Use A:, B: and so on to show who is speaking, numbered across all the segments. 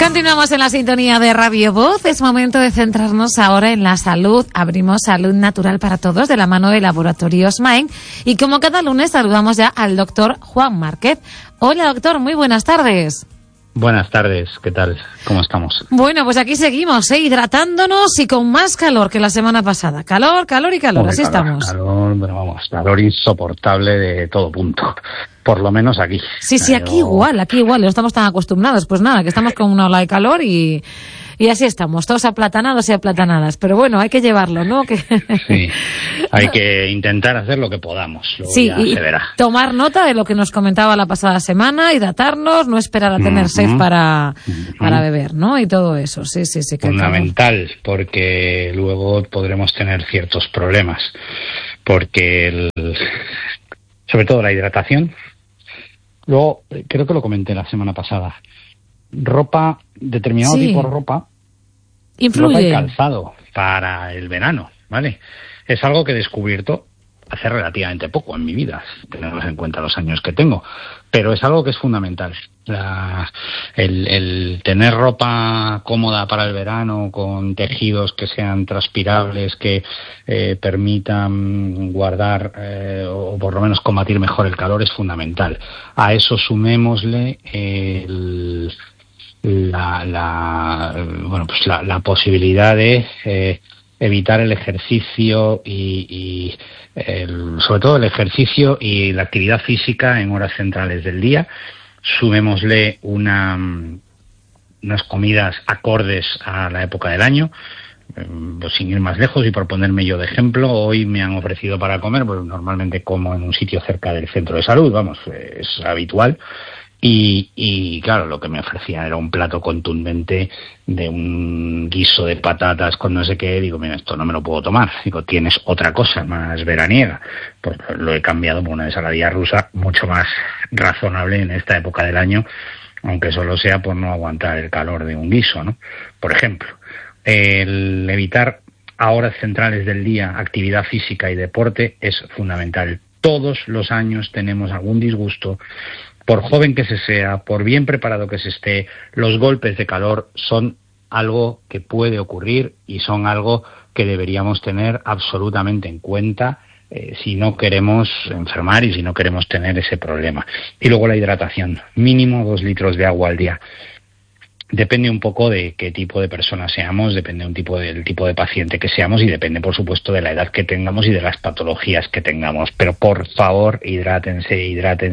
A: Continuamos en la sintonía de Radio Voz. Es momento de centrarnos ahora en la salud. Abrimos Salud Natural para Todos de la mano de Laboratorios Maen. Y como cada lunes saludamos ya al doctor Juan Márquez. Hola doctor, muy buenas tardes.
B: Buenas tardes, ¿qué tal? ¿Cómo estamos?
A: Bueno, pues aquí seguimos, hidratándonos y con más calor que la semana pasada. Calor, calor y calor, así estamos.
B: Calor insoportable de todo punto. Por lo menos aquí.
A: Sí, aquí igual, no estamos tan acostumbrados. Pues nada, que estamos con una ola de calor y así estamos, todos aplatanados y aplatanadas. Pero bueno, hay que llevarlo, ¿no?
B: Sí, hay que intentar hacer lo que podamos.
A: Sí, y se verá. Tomar nota de lo que nos comentaba la pasada semana, hidratarnos, no esperar a tener sed para beber, ¿no? Y todo eso, sí.
B: Fundamental, porque luego podremos tener ciertos problemas. Porque sobre todo la hidratación. Luego, creo que lo comenté la semana pasada, ropa, determinado tipo de ropa,
A: influye.
B: Ropa y calzado para el verano, ¿vale? Es algo que he descubierto hace relativamente poco en mi vida, tenemos en cuenta los años que tengo, pero es algo que es fundamental. El tener ropa cómoda para el verano, con tejidos que sean transpirables, que permitan guardar o por lo menos combatir mejor el calor, es fundamental. A eso sumémosle la posibilidad de evitar el ejercicio y sobre todo el ejercicio y la actividad física en horas centrales del día. Sumémosle unas comidas acordes a la época del año, pues sin ir más lejos y por ponerme yo de ejemplo, hoy me han ofrecido para comer, pues normalmente como en un sitio cerca del centro de salud, es habitual. Y claro, lo que me ofrecían era un plato contundente de un guiso de patatas con no sé qué. Digo, mira, esto no me lo puedo tomar. Digo, tienes otra cosa más veraniega. Pues lo he cambiado por una ensaladilla rusa mucho más razonable en esta época del año, aunque solo sea por no aguantar el calor de un guiso, ¿no? Por ejemplo, el evitar a horas centrales del día actividad física y deporte es fundamental. Todos los años tenemos algún disgusto. Por joven que se sea, por bien preparado que se esté, los golpes de calor son algo que puede ocurrir y son algo que deberíamos tener absolutamente en cuenta si no queremos enfermar y si no queremos tener ese problema. Y luego la hidratación, mínimo 2 litros de agua al día. Depende un poco de qué tipo de persona seamos, depende del tipo de paciente que seamos y depende, por supuesto, de la edad que tengamos y de las patologías que tengamos. Pero, por favor, hidrátense.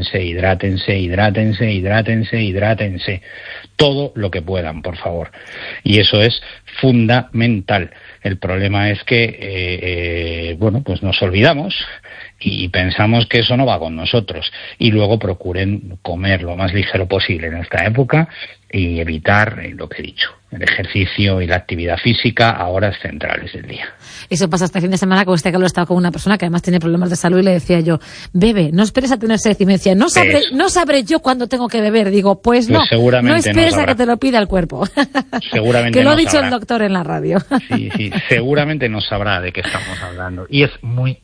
B: Todo lo que puedan, por favor. Y eso es fundamental. El problema es que, pues nos olvidamos y pensamos que eso no va con nosotros. Y luego procuren comer lo más ligero posible en esta época y evitar lo que he dicho, el ejercicio y la actividad física a horas centrales del día.
A: Eso pasa este fin de semana, con este calor estaba con una persona que además tiene problemas de salud y le decía yo, bebe, no esperes a tener sed. Y me decía, no sabré yo cuándo tengo que beber. Digo, pues no, no esperes a que te lo pida el cuerpo.
B: Seguramente
A: que lo ha dicho el doctor en la radio.
B: Sí, seguramente no sabrá de qué estamos hablando. Y es muy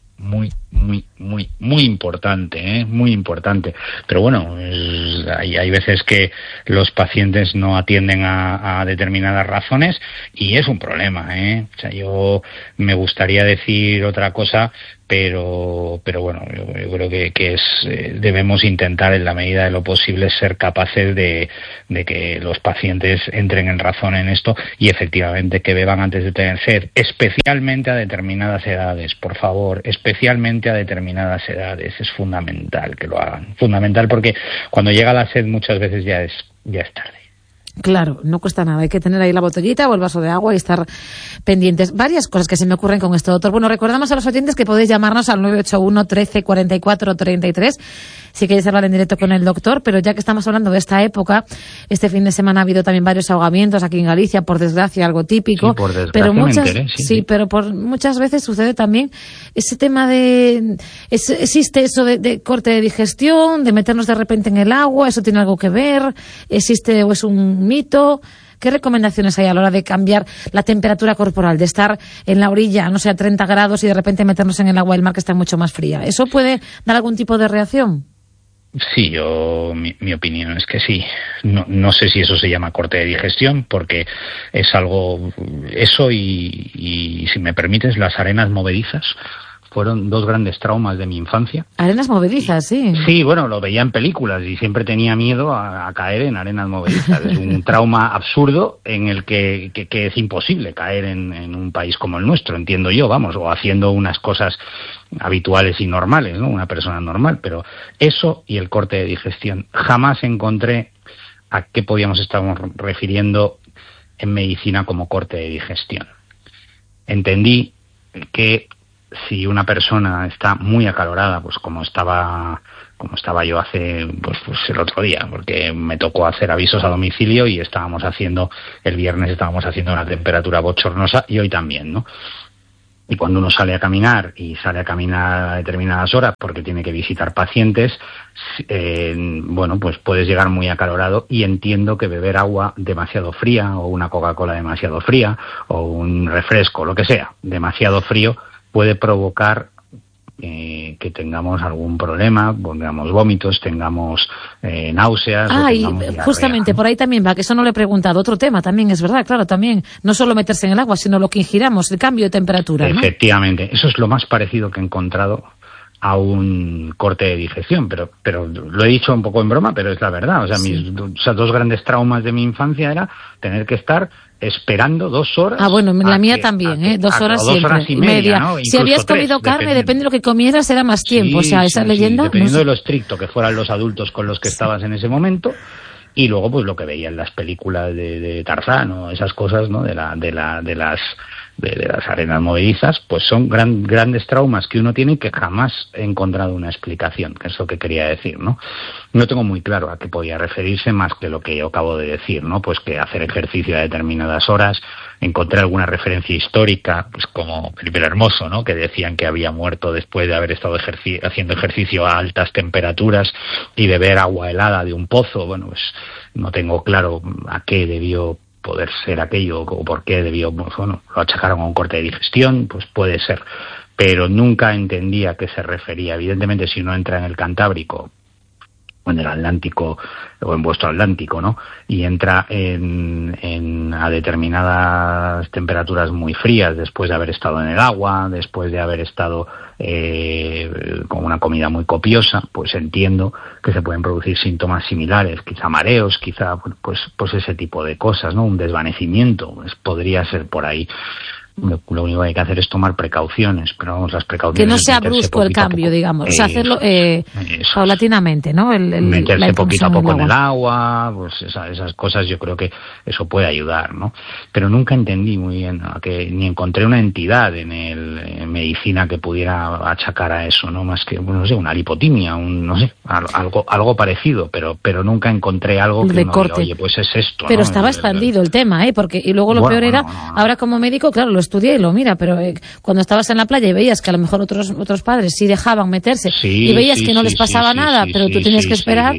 B: importante, muy importante. Pero bueno, hay veces que los pacientes no atienden a determinadas razones y es un problema, O sea, yo me gustaría decir otra cosa, pero bueno, yo creo que debemos intentar en la medida de lo posible ser capaces de que los pacientes entren en razón en esto y efectivamente que beban antes de tener sed, especialmente a determinadas edades, por favor, especialmente a determinadas edades. Es fundamental que lo hagan, fundamental, porque cuando llega la sed muchas veces ya es tarde.
A: Claro, no cuesta nada, hay que tener ahí la botellita o el vaso de agua y estar pendientes. Varias cosas que se me ocurren con esto, doctor. Bueno, recordamos a los oyentes que podéis llamarnos al 981 13 44 33 si queréis hablar en directo con el doctor, pero ya que estamos hablando de esta época, este fin de semana ha habido también varios ahogamientos aquí en Galicia, por desgracia, algo típico.
B: Sí, por desgracia,
A: pero muchas veces sucede también ese tema de... existe eso de corte de digestión, de meternos de repente en el agua, ¿eso tiene algo que ver? ¿Existe o es un mito? ¿Qué recomendaciones hay a la hora de cambiar la temperatura corporal, de estar en la orilla, no sé, a 30 grados y de repente meternos en el agua del mar que está mucho más fría? ¿Eso puede dar algún tipo de reacción?
B: Sí, mi opinión es que sí. No sé si eso se llama corte de digestión, porque es algo, eso y si me permites, las arenas movedizas fueron dos grandes traumas de mi infancia.
A: Arenas movedizas, sí.
B: Sí, bueno, lo veía en películas y siempre tenía miedo a caer en arenas movedizas. Es un trauma absurdo en el que es imposible caer en un país como el nuestro, entiendo yo, vamos, o haciendo unas cosas habituales y normales, ¿no? Una persona normal, pero eso y el corte de digestión. Jamás encontré a qué podíamos estar refiriendo en medicina como corte de digestión. Entendí que si una persona está muy acalorada, pues como estaba yo hace pues el otro día, porque me tocó hacer avisos a domicilio y el viernes estábamos haciendo una temperatura bochornosa y hoy también, ¿no? Y cuando uno sale a caminar a determinadas horas porque tiene que visitar pacientes, pues puedes llegar muy acalorado, y entiendo que beber agua demasiado fría o una Coca-Cola demasiado fría o un refresco, lo que sea, demasiado frío, puede provocar que tengamos algún problema, tengamos vómitos, tengamos náuseas.
A: Y justamente por ahí también va, que eso no le he preguntado. Otro tema también, es verdad, claro, también, no solo meterse en el agua, sino lo que ingiramos, el cambio de temperatura, ¿no?
B: Efectivamente, eso es lo más parecido que he encontrado a un corte de digestión, pero lo he dicho un poco en broma, pero es la verdad. O sea,
A: sí.
B: Mis dos grandes traumas de mi infancia era tener que estar esperando 2 horas.
A: Bueno, la mía también, 2 horas siempre.
B: 2 horas y media, ¿no?
A: Si habías comido carne, depende de lo que comieras, era más tiempo.
B: Sí,
A: o sea, esa leyenda...
B: dependiendo de lo estricto que fueran los adultos con los que estabas en ese momento. Y luego, pues lo que veía en las películas de Tarzán o esas cosas, ¿no? De las arenas movedizas, pues son grandes traumas que uno tiene y que jamás he encontrado una explicación, que es lo que quería decir, ¿no? No tengo muy claro a qué podía referirse más que lo que yo acabo de decir, ¿no? Pues que hacer ejercicio a determinadas horas. Encontré alguna referencia histórica, pues como Felipe el Hermoso, ¿no? Que decían que había muerto después de haber estado haciendo ejercicio a altas temperaturas y beber agua helada de un pozo. Bueno, pues no tengo claro a qué debió poder ser aquello o por qué debió, lo achacaron a un corte de digestión, pues puede ser, pero nunca entendía a qué se refería. Evidentemente, si uno entra en el Cantábrico o en el Atlántico o en vuestro Atlántico, ¿no? Y entra a determinadas temperaturas muy frías después de haber estado en el agua, después de haber estado con una comida muy copiosa, pues entiendo que se pueden producir síntomas similares, quizá mareos, quizá pues ese tipo de cosas, ¿no? Un desvanecimiento, pues podría ser por ahí. Lo único que hay que hacer es tomar precauciones, pero vamos, las precauciones...
A: Que no sea brusco el cambio, digamos, o sea, hacerlo paulatinamente, ¿no?
B: Meterse poquito a poco en el agua, pues esas cosas, yo creo que eso puede ayudar, ¿no? Pero nunca entendí muy bien, ni encontré una entidad en medicina que pudiera achacar a eso, ¿no? Más que, no sé, una lipotimia, algo parecido, pero nunca encontré algo que uno diga, oye, pues es esto,
A: pero
B: ¿no?
A: estaba expandido el tema, porque y luego lo peor era, ahora como médico, claro, lo estudié y lo mira, pero cuando estabas en la playa y veías que a lo mejor otros padres sí dejaban meterse y veías que no les pasaba nada, pero tú tenías que esperar.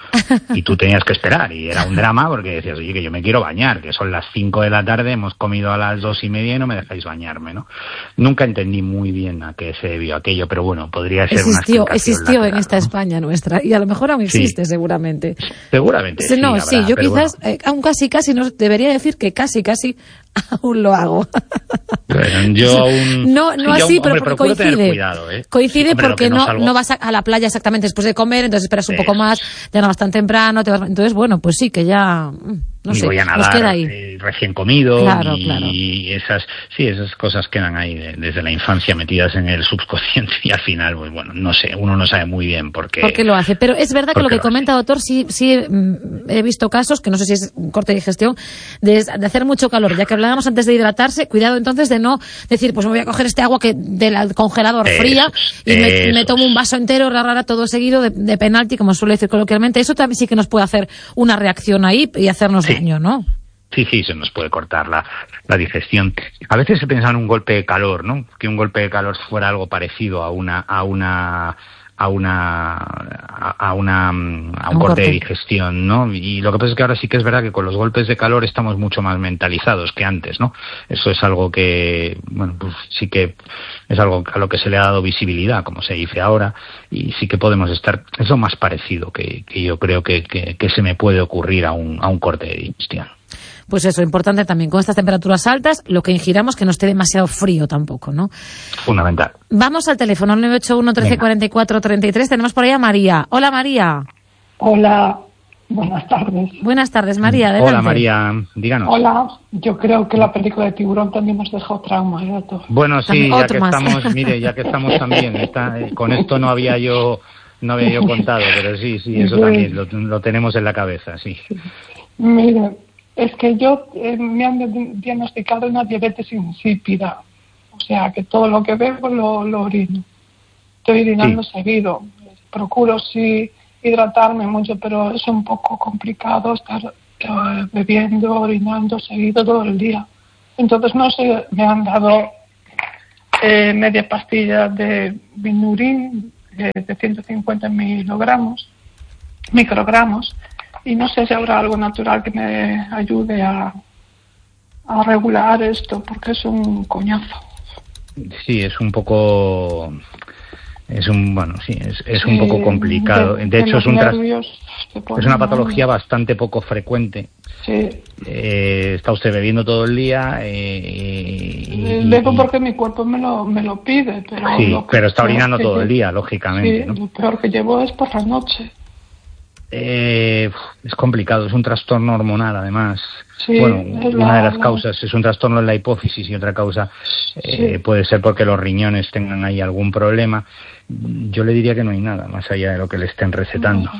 B: Y tú tenías que esperar, y era un drama porque decías, oye, que yo me quiero bañar, que son las 5 de la tarde, hemos comido a las 2:30 y no me dejáis bañarme, ¿no? Nunca entendí muy bien a qué se debió aquello, pero bueno, podría ser una explicación.
A: Existió en esta España nuestra, y a lo mejor aún existe, seguramente.
B: Seguramente sí.
A: No,
B: habrá,
A: yo quizás,
B: bueno.
A: Aún casi, no debería decir que casi aún lo hago.
B: Bueno, yo aún...
A: No así, pero porque coincide.
B: Tener cuidado, ¿eh?
A: Coincide porque
B: no
A: vas a la playa exactamente después de comer, entonces esperas un poco más, ya no vas tan temprano, entonces, bueno, pues sí, que ya... No sé,
B: voy a nadar,
A: nos queda ahí.
B: Recién comido,
A: claro.
B: Y esas cosas quedan ahí desde la infancia metidas en el subconsciente, y al final, pues bueno, no sé, uno no sabe muy bien por qué
A: lo hace. Pero es verdad que lo que comenta, doctor, sí he visto casos, que no sé si es un corte de digestión, de hacer mucho calor, ya que hablábamos antes de hidratarse, cuidado entonces de no decir, pues me voy a coger este agua que del congelador fría y me tomo un vaso entero, todo seguido de penalti, como suele decir coloquialmente. Eso también sí que nos puede hacer una reacción ahí y hacernos daño, ¿no?
B: Sí, se nos puede cortar la digestión. A veces se piensa en un golpe de calor, ¿no? Que un golpe de calor fuera algo parecido a un corte de digestión, ¿no? Y lo que pasa es que ahora sí que es verdad que con los golpes de calor estamos mucho más mentalizados que antes, ¿no? Eso es algo que, bueno, pues sí que es algo a lo que se le ha dado visibilidad, como se dice ahora, y sí que podemos estar, es lo más parecido que yo creo que se me puede ocurrir a un corte de digestión.
A: Pues eso, importante también, con estas temperaturas altas, lo que ingiramos que no esté demasiado frío tampoco, ¿no?
B: Fundamental.
A: Vamos al teléfono, 981 13 44 33. Tenemos por ahí a María. Hola, María.
C: Hola, buenas tardes.
A: Buenas tardes, María, adelante.
B: Hola, María, díganos.
C: Hola, yo creo que la película de Tiburón también nos dejó trauma, ¿eh?
B: Bueno, sí,
A: también,
B: ya que
A: más.
B: estamos, mire, ya que estamos también, con esto no había yo contado, pero sí, eso también lo tenemos en la cabeza, sí.
C: Mire, es que yo me han diagnosticado una diabetes insípida, o sea que todo lo que bebo lo orino. Estoy orinando seguido. Procuro sí hidratarme mucho, pero es un poco complicado estar bebiendo, orinando seguido todo el día. Entonces no sé, me han dado media pastilla de Binurin de 150 microgramos. Y no sé si habrá algo natural que me ayude a regular esto, porque es un coñazo.
B: Sí, es un poco complicado. De hecho, es una patología bastante poco frecuente.
C: Sí.
B: Está usted bebiendo todo el día.
C: Bebo porque mi cuerpo me lo pide, pero
B: sí, pero está orinando todo el día, lógicamente.
C: Sí,
B: ¿no?
C: Lo peor que llevo es por la noche.
B: Es complicado, es un trastorno hormonal además.
C: Sí,
B: bueno, una de las causas es un trastorno en la hipófisis y otra causa puede ser porque los riñones tengan ahí algún problema. Yo le diría que no hay nada más allá de lo que le estén recetando,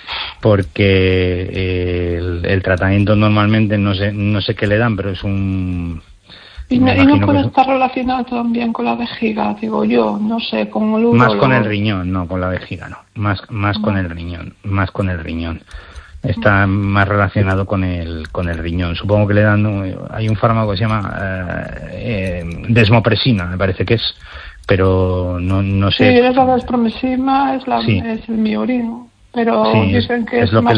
B: porque el tratamiento normalmente no sé qué le dan, pero es un...
C: Y no puede estar relacionado también con la vejiga, digo yo, no sé, con el urólogo.
B: Más con el riñón, no con la vejiga, no. Más con el riñón. Está más relacionado con el riñón. Supongo que le dan, hay un fármaco que se llama desmopresina, me parece que es, pero no sé.
C: Sí, es la desmopresina, es el miorino, pero
B: sí,
C: dicen que
B: es lo
C: más